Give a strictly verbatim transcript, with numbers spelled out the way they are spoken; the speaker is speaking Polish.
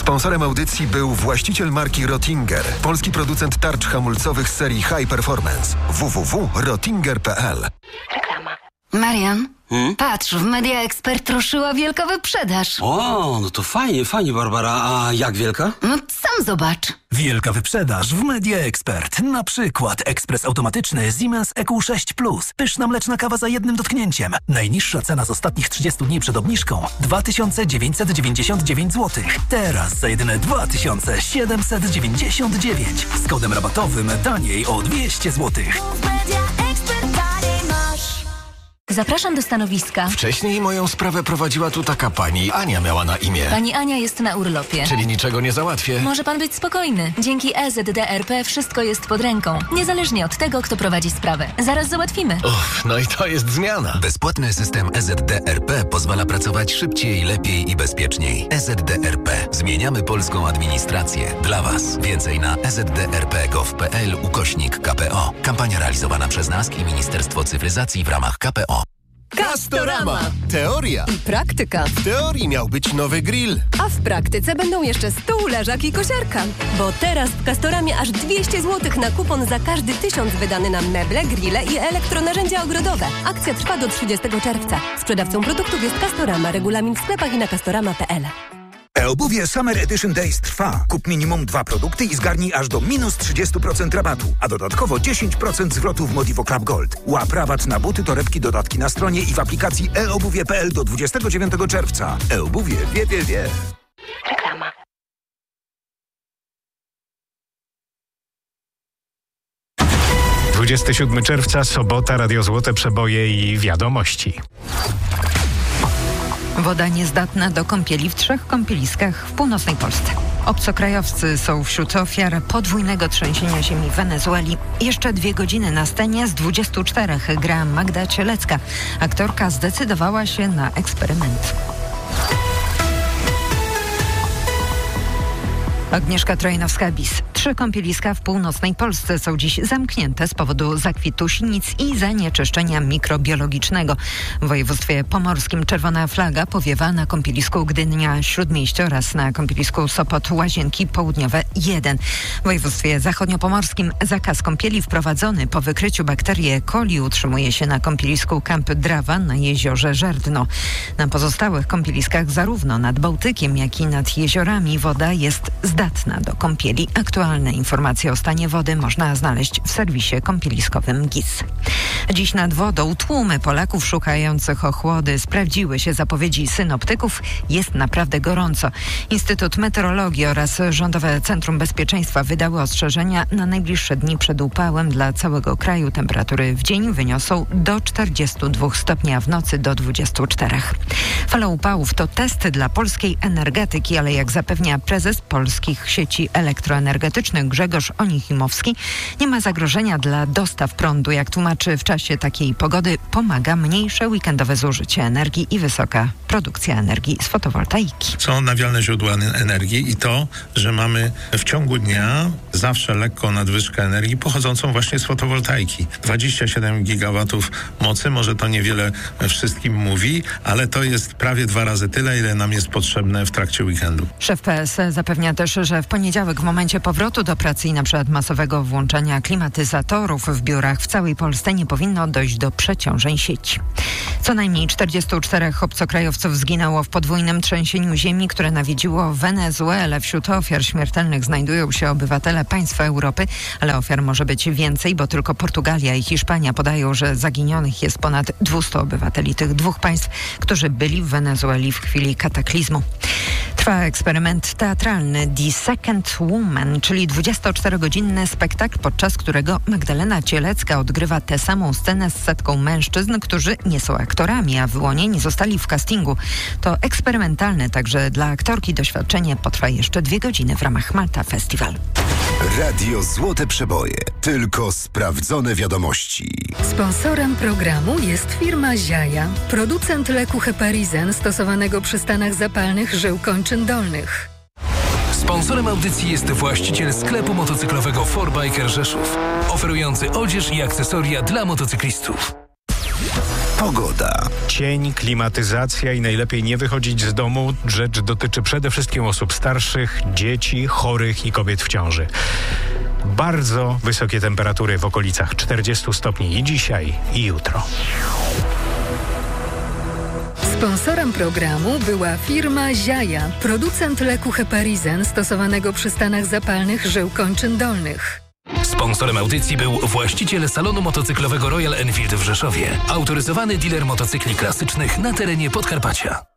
Sponsorem audycji był właściciel marki Rottinger, polski producent tarcz hamulcowych z serii High Performance. w w w kropka rottinger kropka p l. Reklama. Marian, hmm? patrz, w Media Expert ruszyła wielka wyprzedaż. O, no to fajnie, fajnie, Barbara. A jak wielka? No sam zobacz. Wielka wyprzedaż w Media Expert. Na przykład ekspres automatyczny Siemens E Q sześć plus. Pyszna mleczna kawa za jednym dotknięciem. Najniższa cena z ostatnich trzydziestu dni przed obniżką dwa tysiące dziewięćset dziewięćdziesiąt dziewięć złotych. Teraz za jedyne dwa tysiące siedemset dziewięćdziesiąt dziewięć. Z kodem rabatowym taniej o dwieście złotych. Zapraszam do stanowiska. Wcześniej moją sprawę prowadziła tu taka pani. Ania miała na imię. Pani Ania jest na urlopie. Czyli niczego nie załatwię. Może pan być spokojny. Dzięki E Z D R P wszystko jest pod ręką. Niezależnie od tego, kto prowadzi sprawę. Zaraz załatwimy. Uff, no i to jest zmiana. Bezpłatny system E Z D R P pozwala pracować szybciej, lepiej i bezpieczniej. E Z D R P. Zmieniamy polską administrację. Dla Was. Więcej na e z d r p kropka gov kropka p l ukośnik k p o. Kampania realizowana przez N A S K i Ministerstwo Cyfryzacji w ramach K P O. Castorama. Teoria. I praktyka. W teorii miał być nowy grill. A w praktyce będą jeszcze stół, leżak i kosiarka. Bo teraz w Castoramie aż dwieście złotych na kupon za każdy tysiąc wydany na meble, grille i elektronarzędzia ogrodowe. Akcja trwa do trzydziestego czerwca. Sprzedawcą produktów jest Castorama. Regulamin w sklepach i na castorama kropka p l. E-obuwie Summer Edition Days trwa. Kup minimum dwa produkty i zgarnij aż do minus trzydzieści procent rabatu, a dodatkowo dziesięć procent zwrotu w Modivo Club Gold. Łap rabat na buty, torebki, dodatki na stronie i w aplikacji e obuwie kropka p l do dwudziestego dziewiątego czerwca. E-obuwie wie, wie, wie. Reklama. dwudziestego siódmego czerwca, sobota, Radio Złote Przeboje i wiadomości. Woda niezdatna do kąpieli w trzech kąpieliskach w północnej Polsce. Obcokrajowcy są wśród ofiar podwójnego trzęsienia ziemi w Wenezueli. Jeszcze dwie godziny na scenie z dwudziestu czterech gra Magda Cielecka. Aktorka zdecydowała się na eksperyment. Agnieszka Trojanowska-Bis. Trzy kąpieliska w północnej Polsce są dziś zamknięte z powodu zakwitu sinic i zanieczyszczenia mikrobiologicznego. W województwie pomorskim czerwona flaga powiewa na kąpielisku Gdynia-Śródmieście oraz na kąpielisku Sopot-Łazienki Południowe jeden. W województwie zachodniopomorskim zakaz kąpieli wprowadzony po wykryciu bakterii E. coli utrzymuje się na kąpielisku Kamp Drawa na jeziorze Żerdno. Na pozostałych kąpieliskach zarówno nad Bałtykiem, jak i nad jeziorami woda jest zdatna do kąpieli. Aktualne informacje o stanie wody można znaleźć w serwisie kąpieliskowym G I S. Dziś nad wodą tłumy Polaków szukających ochłody. Sprawdziły się zapowiedzi synoptyków. Jest naprawdę gorąco. Instytut Meteorologii oraz Rządowe Centrum Bezpieczeństwa wydały ostrzeżenia na najbliższe dni przed upałem dla całego kraju. Temperatury w dzień wyniosą do czterdziestu dwóch stopni, a w nocy do dwudziestu czterech. Fala upałów to test dla polskiej energetyki, ale jak zapewnia prezes Polskich Sieci Elektroenergetycznych Grzegorz Onichimowski, nie ma zagrożenia dla dostaw prądu. Jak tłumaczy, w czasie takiej pogody pomaga mniejsze weekendowe zużycie energii i wysoka produkcja energii z fotowoltaiki. Są odnawialne źródła energii i to, że mamy w ciągu dnia zawsze lekką nadwyżkę energii pochodzącą właśnie z fotowoltaiki. dwadzieścia siedem gigawatów mocy, może to niewiele wszystkim mówi, ale to jest prawie dwa razy tyle, ile nam jest potrzebne w trakcie weekendu. Szef P S zapewnia też, że w poniedziałek w momencie powrotu do pracy i na przykład masowego włączania klimatyzatorów w biurach w całej Polsce nie powinno dojść do przeciążeń sieci. Co najmniej czterdziestu czterech obcokrajowców zginęło w podwójnym trzęsieniu ziemi, które nawiedziło Wenezuelę. Wśród ofiar śmiertelnych znajdują się obywatele państw Europy, ale ofiar może być więcej, bo tylko Portugalia i Hiszpania podają, że zaginionych jest ponad dwieście obywateli tych dwóch państw, którzy byli w Wenezueli w chwili kataklizmu. Trwa eksperyment teatralny The Second Woman, czyli dwudziestoczterogodzinny spektakl, podczas którego Magdalena Cielecka odgrywa tę samą scenę z setką mężczyzn, którzy nie są aktorami, a wyłonieni zostali w castingu. To eksperymentalne także dla aktorki doświadczenie. Potrwa jeszcze dwie godziny w ramach Malta Festival. Radio Złote Przeboje. Tylko sprawdzone wiadomości. Sponsorem programu jest firma Ziaja, producent leku Heparizen stosowanego przy stanach zapalnych żył kończyn dolnych. Sponsorem audycji jest właściciel sklepu motocyklowego four biker Rzeszów, oferujący odzież i akcesoria dla motocyklistów. Pogoda. Cień, klimatyzacja i najlepiej nie wychodzić z domu. Rzecz dotyczy przede wszystkim osób starszych, dzieci, chorych i kobiet w ciąży. Bardzo wysokie temperatury w okolicach czterdziestu stopni i dzisiaj, i jutro. Sponsorem programu była firma Ziaja, producent leku Heparizen stosowanego przy stanach zapalnych żył kończyn dolnych. Sponsorem audycji był właściciel salonu motocyklowego Royal Enfield w Rzeszowie. Autoryzowany dealer motocykli klasycznych na terenie Podkarpacia.